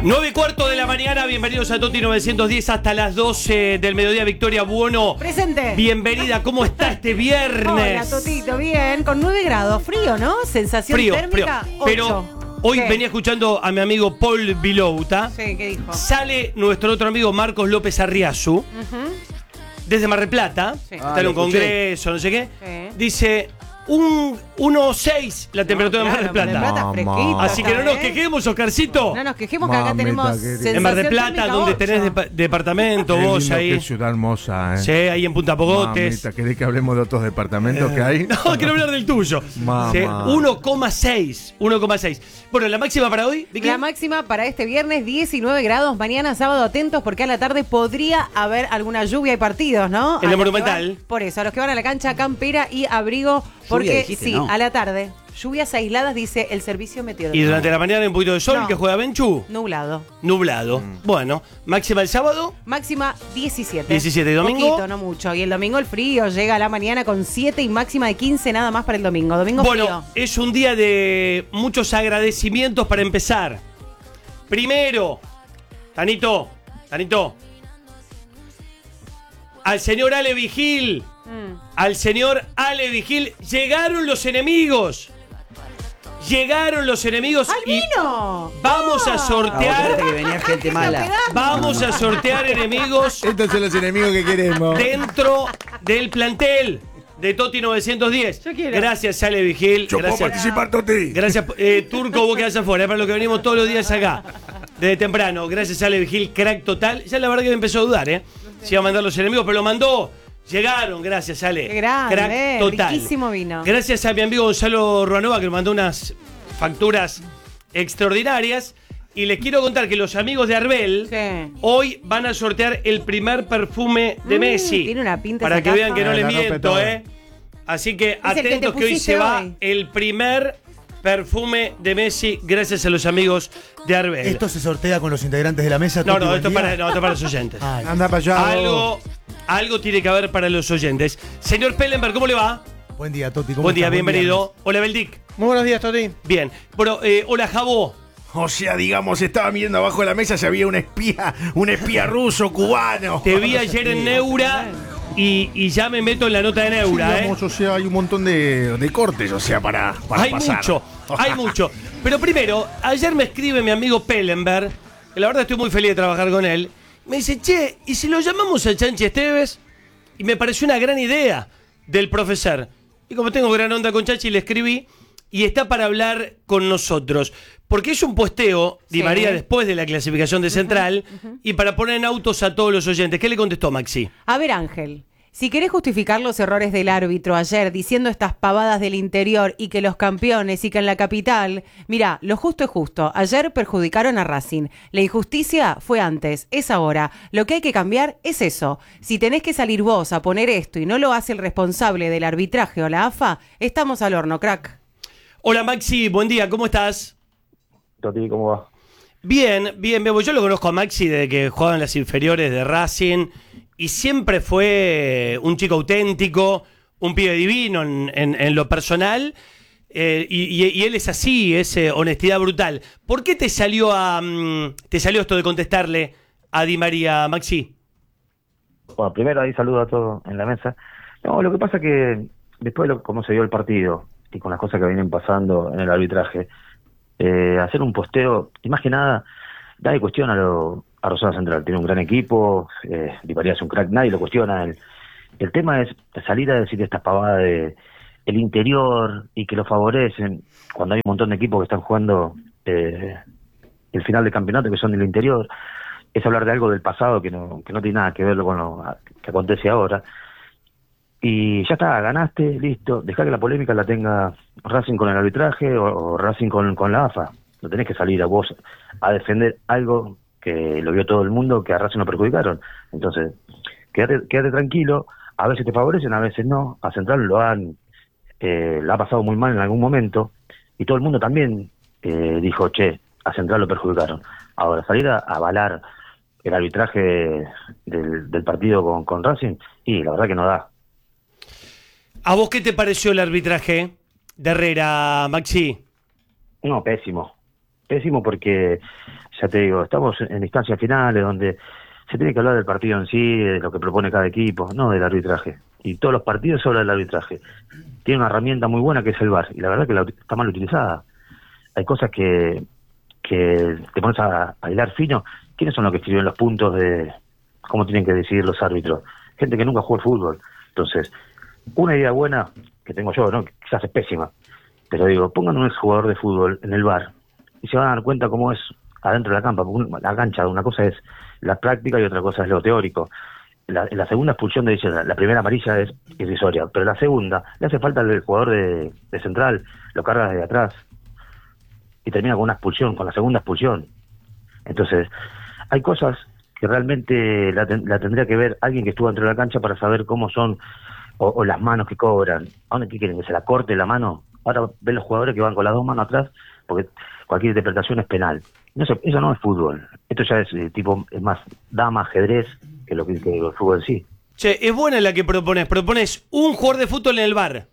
9:15 de la mañana, bienvenidos a Toti 910 hasta las 12 del mediodía. Victoria Buono. Presente. Bienvenida, ¿cómo está este viernes? Hola, Totito, bien. Con 9 grados, frío, ¿no? Sensación térmica, 8. Pero hoy venía escuchando a mi amigo Paul Vilouta. Sí, ¿qué dijo? Sale nuestro otro amigo Marcos López Arriazu, desde Mar del Plata, está en un congreso, no sé qué. Sí. Dice 1.6 la temperatura de Mar del Plata. Mar del Plata fresquito, Así que no nos ¿eh? quejemos, Oscarcito. No nos quejemos que acá tenemos sensación En Mar del Plata, térmica donde 8. tenés departamento, Qué vos lindo, ahí. Qué ciudad hermosa, Sí, ahí en Punta Pogotes. Mamita, ¿querés que hablemos de otros departamentos que hay? No, quiero hablar del tuyo. Mamá. Sí, 1,6. Bueno, ¿la máxima para hoy? Vicky? La máxima para este viernes, 19 grados. Mañana sábado, atentos porque a la tarde podría haber alguna lluvia y partidos, ¿no? En la A los que Monumental. por eso, a los que van a la cancha, campera y abrigo. Porque dijiste, sí, ¿no? a la tarde. Lluvias aisladas, dice el servicio Y meteorológico. durante la mañana un poquito de sol, No. que juega Benchu. Nublado. Nublado. Bueno, máxima el sábado. Máxima 17. 17, ¿y domingo? Poquito, no mucho. Y el domingo el frío llega a la mañana con 7 y máxima de 15 nada más para el domingo. Domingo Bueno, frío. es un día de muchos agradecimientos para empezar. Primero, Tanito, al señor Ale Vigil, llegaron los enemigos. Llegaron los enemigos y ¡Albino! vamos a sortear. Acuérdate que venía gente mala. Vamos a sortear enemigos Estos son los enemigos que queremos. dentro del plantel de Toti 910. Yo quiero. Gracias, Ale Vigil. Yo puedo Gracias. participar, Toti. Gracias, Turco, vos quedás afuera, para lo que venimos todos los días acá, desde temprano. Gracias, Ale Vigil, crack total. Ya la verdad que me empezó a dudar, si iba a mandar los enemigos, pero lo mandó. Llegaron, gracias, Ale. Qué grande, crack total. riquísimo vino. Gracias a mi amigo Gonzalo Ruanova, que me mandó unas facturas extraordinarias. Y les quiero contar que los amigos de Arbel Sí. hoy van a sortear el primer perfume de Messi. tiene una pinta para esa que caja. vean que no La les rompe miento, toda. Así que el que te atentos que hoy pusiste se va hoy. el primer perfume de Messi gracias a los amigos de Arbel. ¿Esto se sortea con los integrantes de la mesa? No, Toti, no, buen esto es día? para los oyentes. Ay, Anda para allá. Algo tiene que haber para los oyentes. Señor Pellenberg, ¿cómo le va? buen día, Toti. ¿cómo Buen día, estás? bienvenido. Hola, Beldic. Muy buenos días, Toti. Bien. Bueno, hola, Jabó. O sea, digamos, estaba mirando abajo de la mesa si había un espía ruso, cubano. Te vi ayer en Neura y ya me meto en la nota de Neura, Digamos, o sea, hay un montón de cortes, o sea, para Hay pasar. hay mucho. Pero primero, ayer me escribe mi amigo Pellenberg, que la verdad estoy muy feliz de trabajar con él. Me dice, che, ¿y si lo llamamos a Chanchi Esteves? Y me pareció una gran idea del profesor. Y como tengo gran onda con Chanchi, le escribí y está para hablar con nosotros. Porque es un posteo, Di Sí. María, después de la clasificación de Central, y para poner en autos a todos los oyentes. ¿Qué le contestó Maxi? A ver, Ángel, si querés justificar los errores del árbitro ayer diciendo estas pavadas del interior y que los campeones y que en la capital, mirá, lo justo es justo. Ayer perjudicaron a Racing. La injusticia fue antes, es ahora. Lo que hay que cambiar es eso. Si tenés que salir vos a poner esto y no lo hace el responsable del arbitraje o la AFA, estamos al horno, crack. Hola Maxi, buen día, ¿cómo estás? Toti, ¿cómo va? Bien, Bebo. Yo lo conozco a Maxi desde que jugaba en las inferiores de Racing y siempre fue un chico auténtico, un pibe divino en lo personal, y él es así, es honestidad brutal. ¿Por qué te salió esto de contestarle a Di María, Maxi? Bueno, primero ahí saludo a todos en la mesa. No, lo que pasa que después de cómo se dio el partido y con las cosas que vienen pasando en el arbitraje, hacer un posteo, y más que nada, nadie cuestiona a Rosario Central. Tiene un gran equipo, Di María es un crack, nadie lo cuestiona. El tema es salir a decir estas pavadas de el interior y que lo favorecen, cuando hay un montón de equipos que están jugando el final del campeonato que son del interior. Es hablar de algo del pasado que no tiene nada que ver con lo que acontece ahora. Y ya está, ganaste, listo. Dejá que la polémica la tenga Racing con el arbitraje o Racing con la AFA. No tenés que salir a vos a defender algo que lo vio todo el mundo, que a Racing lo perjudicaron. Entonces, quédate tranquilo. A veces te favorecen, a veces no. A Central la ha pasado muy mal en algún momento. Y todo el mundo también dijo, che, a Central lo perjudicaron. Ahora, salir a avalar el arbitraje del partido con Racing, y la verdad que no da. ¿A vos qué te pareció el arbitraje de Herrera, Maxi? No, pésimo. pésimo porque, ya te digo, estamos en instancias finales donde se tiene que hablar del partido en sí, de lo que propone cada equipo, no del arbitraje. Y todos los partidos sobre el arbitraje. Tiene una herramienta muy buena que es el VAR, y la verdad que está mal utilizada. Hay cosas que te pones a hilar fino. ¿Quiénes son los que escriben los puntos de cómo tienen que decidir los árbitros? Gente que nunca jugó al fútbol. Entonces, una idea buena que tengo yo, ¿no? Que quizás es pésima, pero digo, pongan un exjugador de fútbol en el VAR y se van a dar cuenta cómo es adentro de la cancha. Una cosa es la práctica y otra cosa es lo teórico. La segunda expulsión de Villena, la primera amarilla es irrisoria, pero la segunda le hace falta al jugador de central, lo carga desde atrás y termina con una expulsión, con la segunda expulsión. Entonces, hay cosas que realmente la tendría que ver alguien que estuvo dentro de la cancha para saber cómo son, o las manos que cobran. ¿A dónde quieren que se la corte la mano? Ahora ven los jugadores que van con las dos manos atrás, porque cualquier interpretación es penal. No sé, eso no es fútbol. Esto ya es es más dama, ajedrez, que lo que el fútbol en sí. Che, es buena la que propones. Propones un jugador de fútbol en el VAR.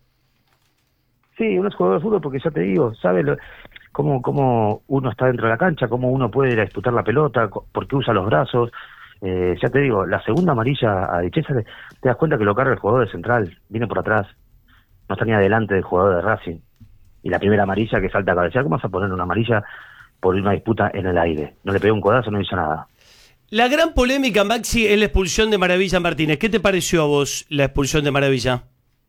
Sí, uno es jugador de fútbol porque ya te digo, sabe cómo uno está dentro de la cancha, cómo uno puede ir a disputar la pelota, por qué usa los brazos. Ya te digo, la segunda amarilla a Dichesa, te das cuenta que lo carga el jugador de central, viene por atrás, no está ni adelante del jugador de Racing. Y la primera amarilla que salta a cabecear, ¿cómo vas a poner una amarilla por una disputa en el aire? No le pegó un codazo, no hizo nada. La gran polémica, Maxi, es la expulsión de Maravilla Martínez. ¿Qué te pareció a vos la expulsión de Maravilla?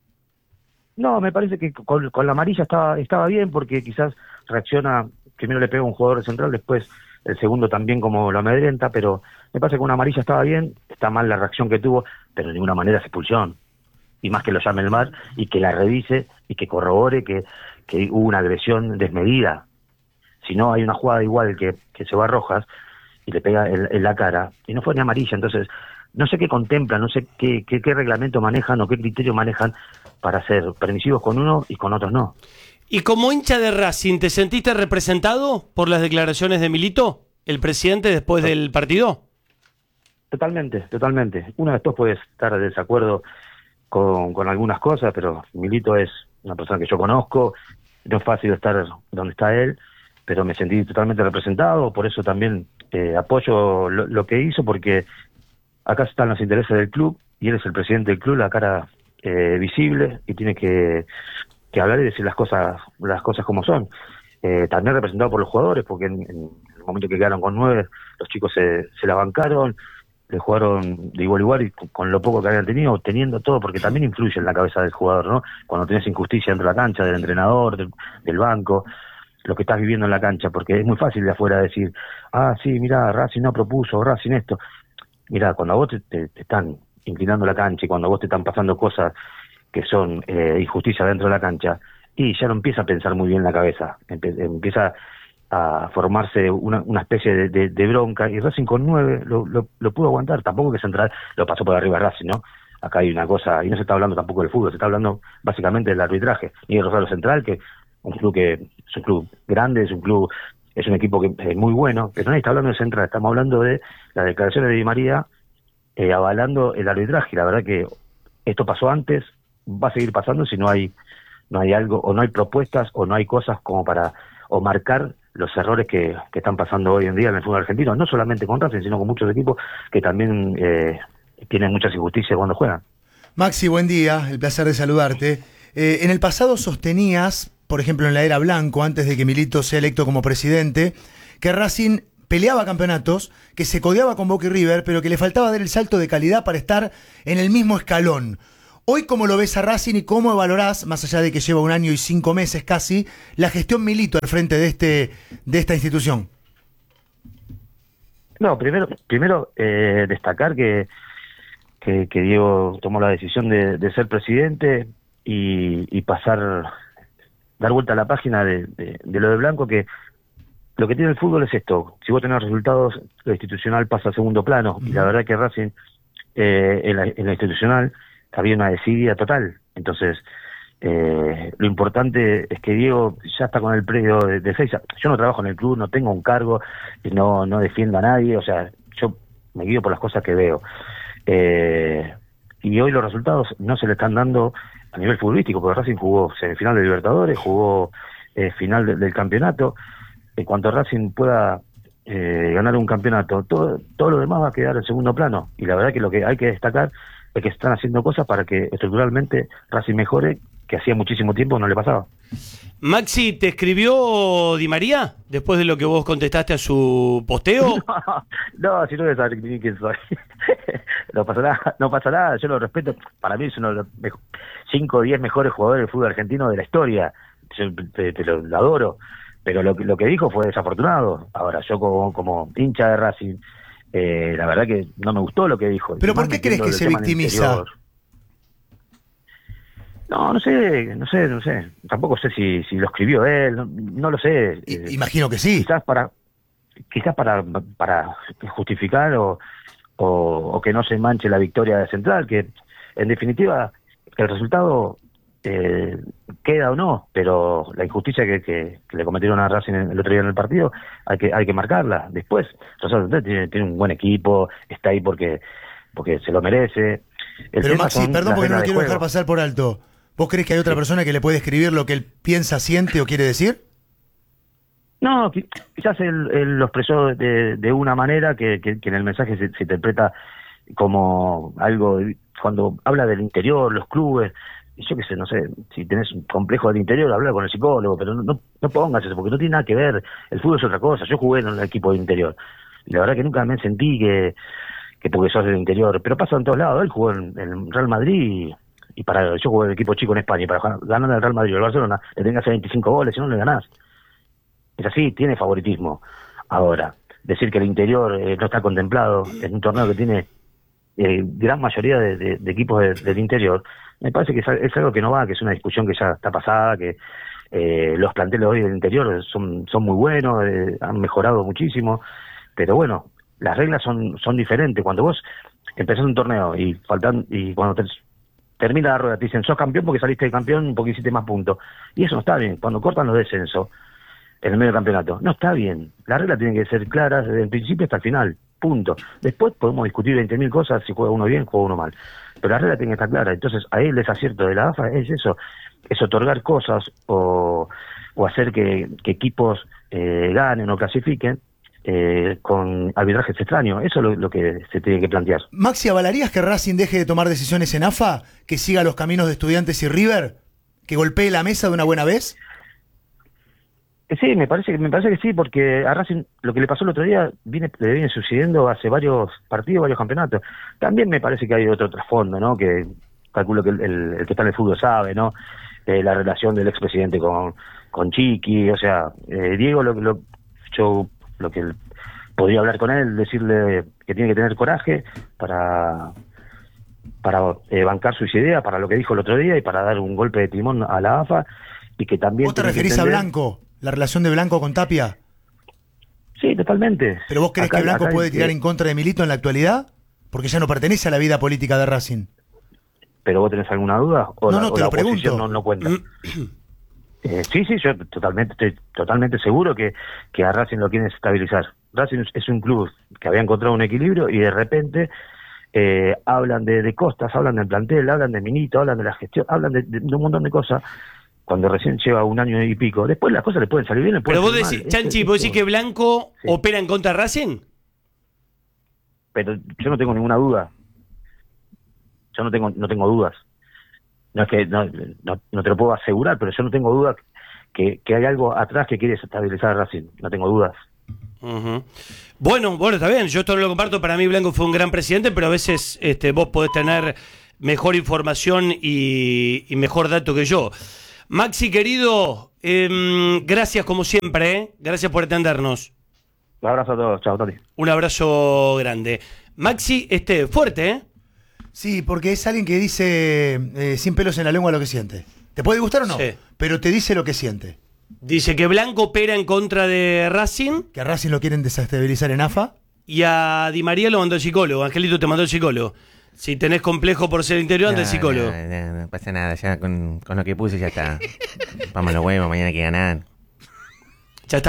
No, me parece que con la amarilla estaba bien, porque quizás reacciona, primero le pega un jugador de central, después el segundo también como lo amedrenta, pero me parece que una amarilla estaba bien, está mal la reacción que tuvo, pero de ninguna manera es expulsión. Y más que lo llame el VAR y que la revise y que corrobore que hubo una agresión desmedida. Si no, hay una jugada igual que se va a Rojas y le pega en la cara, y no fue ni amarilla. Entonces, no sé qué contemplan, no sé qué reglamento manejan o qué criterio manejan para ser permisivos con uno y con otros no. Y como hincha de Racing, ¿te sentiste representado por las declaraciones de Milito, el presidente, después del partido? Totalmente. Uno después puede estar de desacuerdo con algunas cosas, pero Milito es una persona que yo conozco, no es fácil estar donde está él, pero me sentí totalmente representado, por eso también apoyo lo que hizo, porque acá están los intereses del club, y él es el presidente del club, la cara visible, y tiene que hablar y decir las cosas como son. También representado por los jugadores, porque en el momento que quedaron con 9, los chicos se la bancaron, le jugaron de igual a igual, y con lo poco que habían tenido, teniendo todo, porque también influye en la cabeza del jugador, ¿no? Cuando tenés injusticia dentro de la cancha, del entrenador, del banco, lo que estás viviendo en la cancha, porque es muy fácil de afuera decir, sí, mirá, Racing no propuso, Racing esto. Mirá, cuando a vos te están inclinando la cancha y cuando a vos te están pasando cosas que son injusticia dentro de la cancha, y ya no empieza a pensar muy bien la cabeza, empieza a formarse una especie de bronca, y Racing con 9 lo pudo aguantar. Tampoco que Central lo pasó por arriba Racing, ¿no? Acá hay una cosa, y no se está hablando tampoco del fútbol, se está hablando básicamente del arbitraje. Y Rosario Central, que es un club grande, es un equipo que es muy bueno, pero nadie está hablando de Central, estamos hablando de las declaraciones de Di María avalando el arbitraje. Y la verdad que esto pasó antes, va a seguir pasando si no hay algo, o no hay propuestas, o no hay cosas como para marcar los errores que están pasando hoy en día en el fútbol argentino, no solamente con Racing, sino con muchos equipos que también tienen muchas injusticias cuando juegan. Maxi, buen día, el placer de saludarte. En el pasado sostenías, por ejemplo en la era Blanco, antes de que Milito sea electo como presidente, que Racing peleaba campeonatos, que se codeaba con Boca y River, pero que le faltaba dar el salto de calidad para estar en el mismo escalón. Hoy, ¿cómo lo ves a Racing y cómo valorás, más allá de que lleva 1 año y 5 meses casi, la gestión Milito al frente de esta institución? No, primero destacar que Diego tomó la decisión de ser presidente y dar vuelta a la página de lo de Blanco, que lo que tiene el fútbol es esto: si vos tenés resultados, lo institucional pasa a segundo plano, y la verdad que Racing en la institucional había una desidia total. Entonces, lo importante es que Diego ya está con el predio de Seiza. Yo no trabajo en el club, no tengo un cargo, no defiendo a nadie, o sea, yo me guío por las cosas que veo. Y hoy los resultados no se le están dando a nivel futbolístico, porque Racing jugó semifinal de Libertadores, jugó final del campeonato. en cuanto Racing pueda ganar un campeonato, todo lo demás va a quedar en segundo plano. Y la verdad que lo que hay que destacar es que están haciendo cosas para que estructuralmente Racing mejore, que hacía muchísimo tiempo no le pasaba. Maxi, ¿te escribió Di María después de lo que vos contestaste a su posteo? No, si no voy a saber ni quién soy. No pasa nada, yo lo respeto. Para mí es uno de los 5 o 10 mejores jugadores del fútbol argentino de la historia. Yo te lo adoro. Pero lo que dijo fue desafortunado. Ahora, yo como hincha de Racing, la verdad que no me gustó lo que dijo. ¿Pero por qué crees que se victimiza? No sé. Tampoco sé si lo escribió él, no lo sé. Imagino que sí. Quizás para justificar o que no se manche la victoria de Central, que en definitiva el resultado queda o no, pero la injusticia que le cometieron a Racing el otro día en el partido hay que marcarla. Después, Rosario tiene un buen equipo, está ahí porque se lo merece. Pero Maxi, perdón porque no lo quiero dejar pasar por alto. ¿Vos crees que hay otra persona que le puede escribir lo que él piensa, siente o quiere decir? No, quizás él lo expresó de una manera que en el mensaje se interpreta como algo, cuando habla del interior, los clubes, yo qué sé, no sé, si tenés un complejo del interior, habla con el psicólogo, pero no pongas eso, porque no tiene nada que ver, el fútbol es otra cosa. Yo jugué en el equipo del interior, y la verdad que nunca me sentí que porque sos del interior, pero pasa en todos lados. Él jugó en el Real Madrid, y yo jugué en el equipo chico en España, y para ganar el Real Madrid o el Barcelona, le tenés que hacer 25 goles, si no le ganás. Es así, tiene favoritismo. Ahora, decir que el interior no está contemplado en un torneo que tiene gran mayoría de equipos del interior, me parece que es algo que no va, que es una discusión que ya está pasada, que los planteles hoy del interior son muy buenos, han mejorado muchísimo, pero bueno, las reglas son diferentes. Cuando vos empezás un torneo y cuando termina la rueda te dicen sos campeón porque saliste de campeón porque hiciste más puntos, y eso no está bien. Cuando cortan los descensos en el medio del campeonato, no está bien. Las reglas tienen que ser claras desde el principio hasta el final, punto. Después podemos discutir 20.000 cosas, si juega uno bien, juega uno mal, pero las reglas tienen que estar claras. Entonces ahí el desacierto de la AFA es eso, es otorgar cosas o hacer que equipos ganen o clasifiquen con arbitrajes extraños. Eso es lo que se tiene que plantear. Maxi, ¿avalarías que Racing deje de tomar decisiones en AFA, que siga los caminos de Estudiantes y River, que golpee la mesa de una buena vez? Sí, me parece que sí, porque a Racing lo que le pasó el otro día le viene sucediendo hace varios partidos, varios campeonatos. También me parece que hay otro trasfondo, ¿no? Que calculo que el que está en el fútbol sabe, ¿no? La relación del expresidente con Chiqui, o sea, Diego, yo lo que podría hablar con él, decirle que tiene que tener coraje para bancar sus ideas, para lo que dijo el otro día y para dar un golpe de timón a la AFA, y que también... ¿Vos te referís a Blanco? ¿La relación de Blanco con Tapia? Sí, totalmente. ¿Pero vos crees que Blanco puede tirar en contra de Milito en la actualidad? Porque ya no pertenece a la vida política de Racing. ¿Pero vos tenés alguna duda? No, te lo pregunto. No cuenta. Sí, yo estoy totalmente seguro que a Racing lo quieren estabilizar. Racing es un club que había encontrado un equilibrio y de repente hablan de Costas, hablan del plantel, hablan de Milito, hablan de la gestión, hablan de un montón de cosas, cuando recién lleva un año y pico. Después las cosas le pueden salir bien. Pero vos decís, Chanchi, ¿vos decís que Blanco opera en contra de Racing? Pero yo no tengo ninguna duda. Yo no tengo dudas. No es que no te lo puedo asegurar, pero yo no tengo dudas que hay algo atrás que quiere estabilizar a Racing. No tengo dudas. Uh-huh. Bueno, está bien. Yo esto no lo comparto. Para mí Blanco fue un gran presidente, pero a veces vos podés tener mejor información y mejor dato que yo. Maxi, querido, gracias como siempre, Gracias por atendernos. Un abrazo a todos, chao, Tony. Un abrazo grande. Maxi, fuerte, ¿eh? Sí, porque es alguien que dice sin pelos en la lengua lo que siente. ¿Te puede gustar o no? Sí. Pero te dice lo que siente. Dice que Blanco opera en contra de Racing. Que a Racing lo quieren desestabilizar en AFA. Y a Di María lo mandó el psicólogo. Angelito te mandó el psicólogo. Si tenés complejo por ser interior, anda el psicólogo. No pasa nada, ya con lo que puse ya está. Vamos los huevos, mañana hay que ganar. Ya está.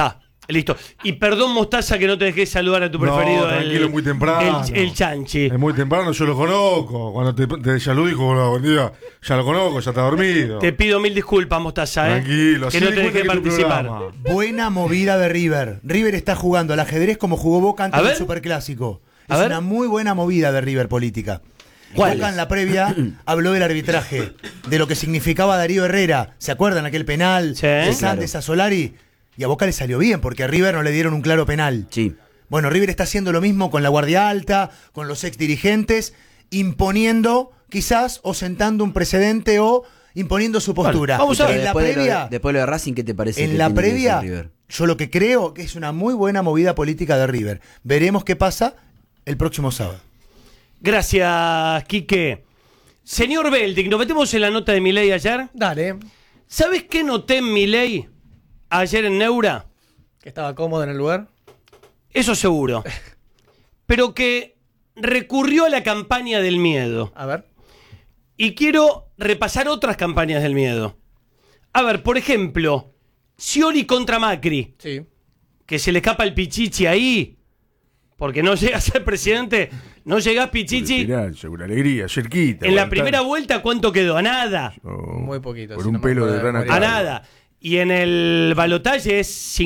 Listo. Y perdón, Mostaza, que no te dejé saludar a tu No, preferido. tranquilo, es muy temprano. El Chanchi. Es muy temprano, yo lo conozco. Cuando te saludé, dijo, hola, buen día. Ya lo conozco, ya está dormido. Te pido 1000 disculpas, Mostaza, Tranquilo, que así no di te cuenta dejé que tu participar. programa. Buena movida de River. River está jugando al ajedrez como jugó Boca antes A ver. del Superclásico. A Es ver. una muy buena movida de River política. ¿Cuál Boca es? en la previa habló del arbitraje, de lo que significaba Darío Herrera. ¿Se acuerdan aquel penal Sí. de Sí, Sandes a Solari? Y a Boca le salió bien porque a River no le dieron un claro penal. Sí. Bueno, River está haciendo lo mismo con la Guardia Alta, con los ex dirigentes, imponiendo quizás o sentando un precedente o imponiendo su postura. Bueno, vamos a ver. En la Después previa, después lo de Racing, ¿qué te parece? en que la tiene que previa, hacer River? yo lo que creo que es una muy buena movida política de River. Veremos qué pasa el próximo sábado. Gracias, Quique. Señor Beldic, nos metemos en la nota de Milei ayer. Dale, ¿Sabes qué noté en Milei ayer en Neura? que estaba cómodo en el lugar. Eso seguro. Pero que recurrió a la campaña del miedo. A ver. Y quiero repasar otras campañas del miedo. A ver, por ejemplo, Scioli contra Macri, Sí. que se le escapa el Pichichi ahí, porque no llega a ser presidente, no llegás Pichichi. Esperanza, una alegría, cerquita. En la aguantar. primera vuelta, ¿cuánto quedó? A nada. Oh, Muy poquito, Por si un no me pelo acuerdo de de rana. memoria. A claro. nada. Y en el balotaje es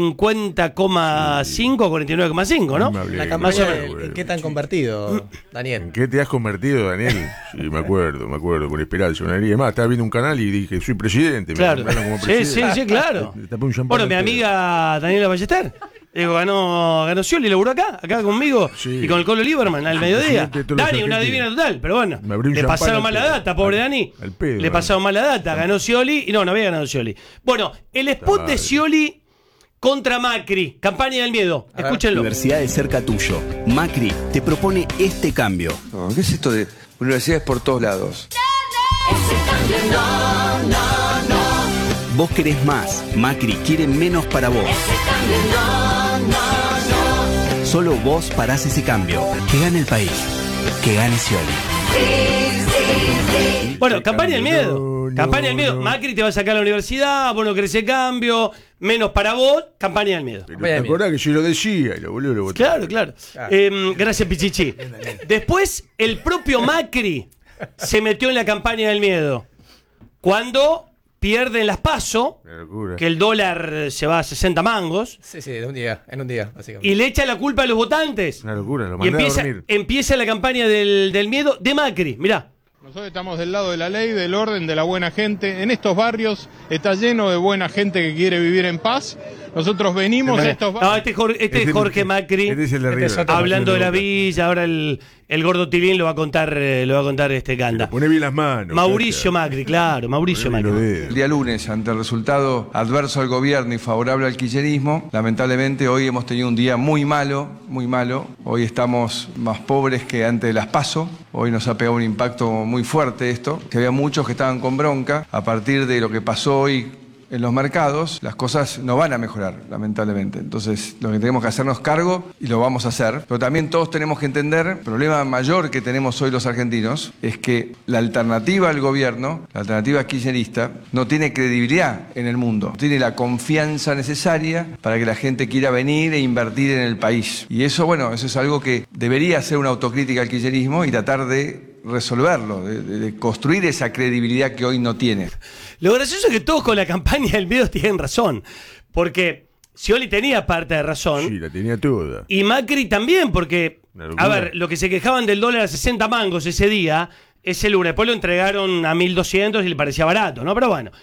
50,5, 49,5, ¿no? Me hablé, La me campaña, acuerdo, ¿en qué te han convertido, Daniel? ¿En qué te has convertido, Daniel? Sí, me acuerdo, con esperanza, una alegría. Más, estaba viendo un canal y dije, soy presidente. me Claro. nombraron como Sí, presidente. sí, claro. Le tapé un champán Bueno, mi entero. amiga Daniela Ballester. Digo, ganó Scioli, laburó acá conmigo Sí. y con el Colo Lieberman al mediodía. Presidente de todos los Dani, una argentinos. divina total, pero bueno, Me abrí un le champán pasaron al mala pedo. data, pobre Dani. Al pedo, Le pasaron mala data, ganó Scioli y no había ganado Scioli. Bueno, el spot de madre. Scioli contra Macri, campaña del miedo. ver. Escúchenlo. Universidades cerca tuyo. Macri te propone este cambio. ¿Qué es esto de universidades por todos lados? Vos querés más. Macri quiere menos para vos. Solo vos parás ese cambio. Que gane el país. Que gane Scioli. Bueno, campaña del miedo. No, Campaña del miedo. no. Macri te va a sacar a la universidad, vos no querés ese cambio, menos para vos, campaña del miedo. Pero te acordás que yo lo decía y lo boludo lo voté. Claro, claro. Gracias, Pichichi. Después, el propio Macri se metió en la campaña del miedo. Cuando pierden las PASO, Una locura. que el dólar se va a 60 mangos, Sí, en un día, básicamente. y le echa la culpa a los votantes. Una locura, lo Y mandé a dormir. empieza la campaña del miedo de Macri. Mirá. Nosotros estamos del lado de la ley, del orden, de la buena gente. En estos barrios está lleno de buena gente que quiere vivir en paz. Nosotros venimos a estos No, barrios. este es Jorge Macri. Este es el de Este es River. otro. Hablando de la villa, ahora el gordo Tilín lo va a contar este Ganda. Poné bien las manos. Mauricio Cacha. Macri, claro, Mauricio Poné bien los Macri. dedos. El día lunes, ante el resultado adverso al gobierno y favorable al kirchnerismo, lamentablemente hoy hemos tenido un día muy malo, muy malo. Hoy estamos más pobres que antes de las PASO. Hoy nos ha pegado un impacto muy fuerte esto, que había muchos que estaban con bronca. A partir de lo que pasó hoy en los mercados, las cosas no van a mejorar, lamentablemente. Entonces, lo que tenemos que hacernos cargo, y lo vamos a hacer, pero también todos tenemos que entender, el problema mayor que tenemos hoy los argentinos, es que la alternativa al gobierno, la alternativa kirchnerista, no tiene credibilidad en el mundo, no tiene la confianza necesaria para que la gente quiera venir e invertir en el país. Y eso, bueno, eso es algo que debería ser una autocrítica al kirchnerismo y tratar de resolverlo, de construir esa credibilidad que hoy no tiene. Lo gracioso es que todos con la campaña del miedo tienen razón. Porque Scioli tenía parte de razón. Sí, la tenía toda. Y Macri también, porque, Una locura. a ver, lo que se quejaban del dólar a 60 mangos ese día, ese lunes, después lo entregaron a 1.200 y le parecía barato, ¿no? Pero bueno.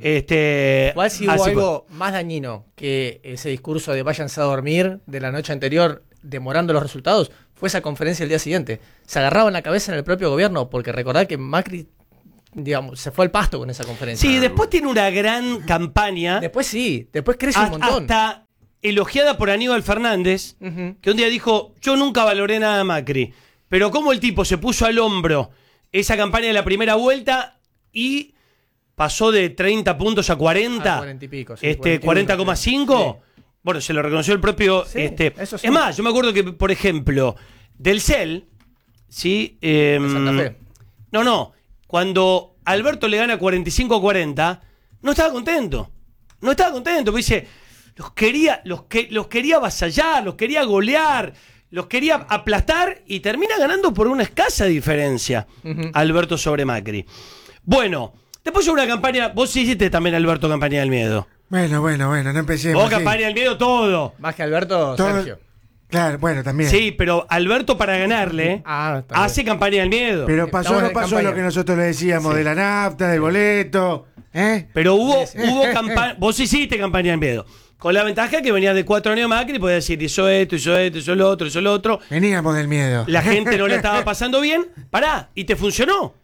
Igual si hubo así fue. algo más dañino que ese discurso de váyanse a dormir de la noche anterior demorando los resultados, fue esa conferencia el día siguiente. Se agarraban la cabeza en el propio gobierno, porque recordad que Macri, digamos, se fue al pasto con esa conferencia. Sí, después tiene una gran campaña. Después sí, después crece un montón. Hasta elogiada por Aníbal Fernández, Ujú. que un día dijo, yo nunca valoré nada a Macri, pero como el tipo se puso al hombro esa campaña de la primera vuelta y pasó de 30 puntos a 40, A 40 y pico, sí, 41, 40,5, sí. bueno, se lo reconoció el propio... Sí, eso sí. Es más, yo me acuerdo que, por ejemplo, del CEL, ¿sí? De Santa Fe. No, cuando Alberto le gana 45-40, no estaba contento, porque dice... los quería avasallar, los quería golear, los quería aplastar y termina ganando por una escasa diferencia Alberto sobre Macri. Bueno, después de una campaña, vos hiciste también, Alberto, campaña del miedo. Bueno, no empecemos. Vos campaña del miedo todo. Más que Alberto, Todo- Sergio. Claro, bueno, también. Sí, pero Alberto para ganarle hace campaña del miedo. Pero pasó Estamos no en pasó campaña. lo que nosotros le decíamos de la nafta, del boleto. Pero hubo campaña. Vos hiciste campaña del miedo. Con la ventaja que venías de 4 años Macri y podías decir, hizo esto, hizo lo otro. Veníamos del miedo. La gente no le estaba pasando bien. Pará, y te funcionó.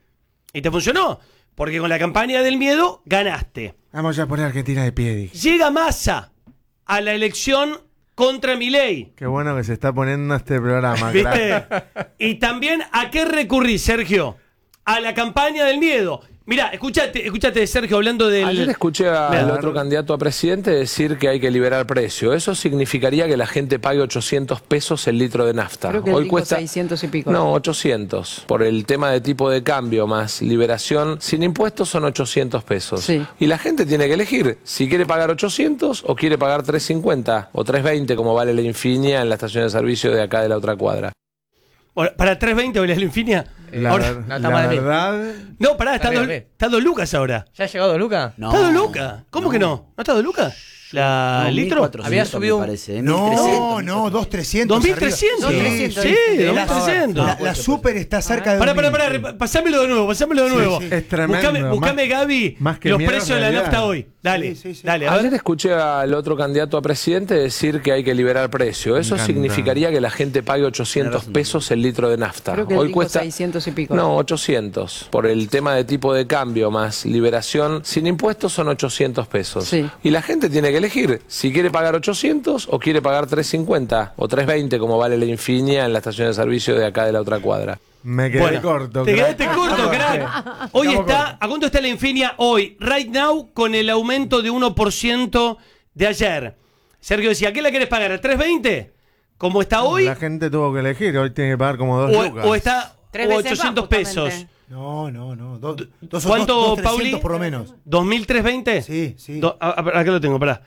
Porque con la campaña del miedo ganaste. Vamos a poner Argentina de pie, dije. Llega Massa a la elección contra Milei. Qué bueno que se está poniendo este programa. ¿Viste? Y también, ¿a qué recurrí, Sergio? A la campaña del miedo. Mirá, escúchate, Sergio, hablando del... Ayer escuché al Mirá. otro candidato a presidente decir que hay que liberar precio. Eso significaría que la gente pague 800 pesos el litro de nafta. Creo que Hoy dijo cuesta 600 y pico. No, 800. Por el tema de tipo de cambio más liberación sin impuestos son 800 pesos. Sí. Y la gente tiene que elegir si quiere pagar 800 o quiere pagar 350 o 320 como vale la Infinia en la estación de servicio de acá de la otra cuadra. Bueno, ¿para 3.20 vale la Infinia? Ahora- verdad... No, pará, Está bien, bien. está 2 lucas ahora. ¿Ya ha llegado Luca? ¿Está 2 lucas? ¿Cómo que no? ¿No está 2 lucas? ¿El litro? Había subido un... No, 2.300. 2.300. Sí, 2.300. La super está cerca de. Pará, pasámelo de nuevo. sí. Es tremendo. Buscame, Gaby, más que los miedo, precios de la realidad. nafta hoy. Dale, dale, a Ayer ver. escuché al otro candidato a presidente decir que hay que liberar precio. Eso encanta. significaría que la gente pague 800 pesos el litro de nafta. Creo que Hoy dijo cuesta 600 y pico. No, 800. Por el tema de tipo de cambio más liberación sin impuestos son 800 pesos. Sí. Y la gente tiene que elegir si quiere pagar 800 o quiere pagar 350 o 320 como vale la Infinia en la estación de servicio de acá de la otra cuadra. Me quedé Bueno, corto. Te crack. quedaste corto, crack. Hoy está, ¿a cuánto está la Infinia hoy? Right now, con el aumento de 1% de ayer. Sergio decía, ¿qué la querés pagar? ¿A 3.20? ¿Cómo está hoy? La gente tuvo que elegir. Hoy tiene que pagar como 2 lucas. O está Tres o veces 800 más, pesos. justamente. No. ¿Cuánto, 2.300 Pauli? por lo menos. ¿2.320? Sí. Acá lo tengo, pará.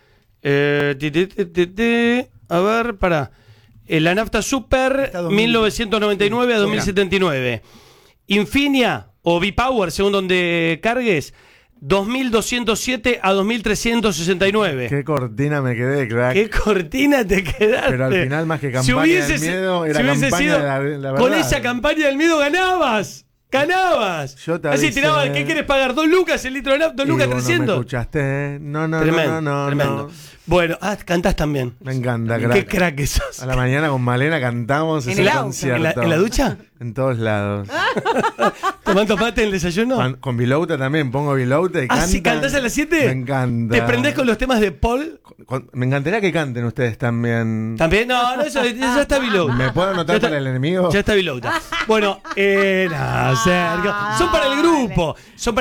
A ver, pará. La nafta super, Está 2000. 1999 a 2079. Infinia o V-Power, según donde cargues, 2207 a 2369. Qué cortina me quedé, crack. ¿Qué cortina te quedaste? Pero al final, más que campaña del miedo, era campaña de la verdad. Con esa campaña del miedo ganabas. Yo te Así avisé. tiraba, ¿qué quieres pagar? 2 lucas el litro de nafta, 2 lucas Y vos 300. No me escuchaste, ¿eh? No. Tremendo. Bueno, cantás también. Me encanta, Qué crack. crack que sos. A la mañana con Malena cantamos En ese el auto. concierto. ¿En la ducha? En todos lados. ¿Tomando mate en el desayuno? Con Vilouta también, pongo Vilouta y Ah, cantan. ¿sí cantás a las 7? Me encanta. ¿Te prendés con los temas de Paul? Me encantaría que canten ustedes también. ¿También? No, eso ya está Vilouta. ¿Me puedo anotar para el enemigo? Ya está Vilouta. Bueno, no, Sergio. Son para el grupo.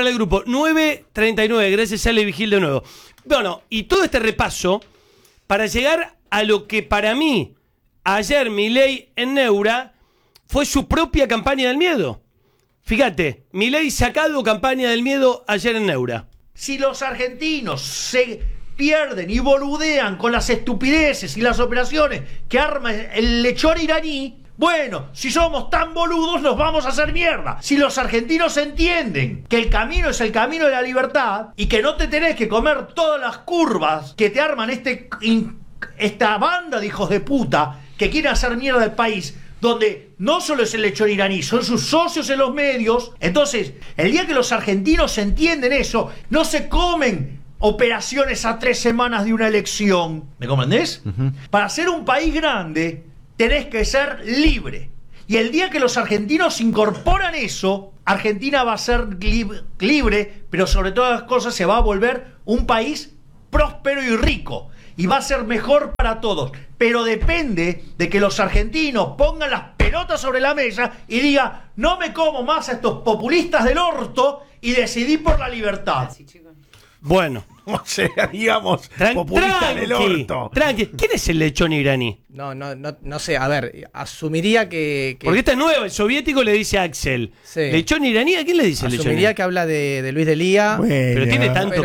9:39. Gracias, Ale Vigil, de nuevo. Bueno, y todo este repaso para llegar a lo que para mí, ayer Milei en Neura, fue su propia campaña del miedo. Fíjate, Milei sacado campaña del miedo ayer en Neura. Si los argentinos se pierden y boludean con las estupideces y las operaciones que arma el lechón iraní, bueno, si somos tan boludos nos vamos a hacer mierda. Si los argentinos entienden que el camino es el camino de la libertad y que no te tenés que comer todas las curvas que te arman esta banda de hijos de puta que quieren hacer mierda al país, donde no solo es el lechón iraní, son sus socios en los medios. Entonces, el día que los argentinos entienden eso, no se comen operaciones a 3 semanas de una elección. ¿Me comprendés? Para ser un país grande, tenés que ser libre. Y el día que los argentinos incorporan eso, Argentina va a ser libre, pero sobre todas las cosas se va a volver un país próspero y rico. Y va a ser mejor para todos. Pero depende de que los argentinos pongan las pelotas sobre la mesa y digan, no me como más a estos populistas del orto y decidí por la libertad. Bueno. O sea, digamos, populista del orto. Tranqui. ¿Quién es el lechón iraní? No sé, a ver, asumiría que... Porque esta es nueva, el soviético le dice a Axel. Sí. ¿Lechón iraní? ¿A quién le dice lechón Asumiría iraní? que habla de Luis de Lía. Pero tiene tanto